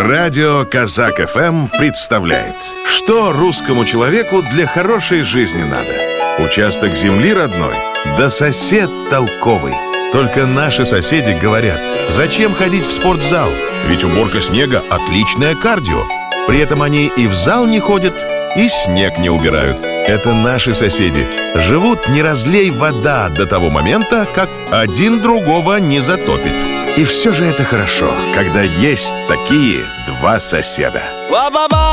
Радио Казак ФМ представляет, что русскому человеку для хорошей жизни надо. Участок земли родной, да сосед толковый. Только наши соседи говорят: зачем ходить в спортзал? Ведь уборка снега – отличное кардио. При этом они и в зал не ходят, и снег не убирают. Это наши соседи. Живут не разлей вода до того момента, как один другого не затопит. И все же это хорошо, когда есть такие два соседа.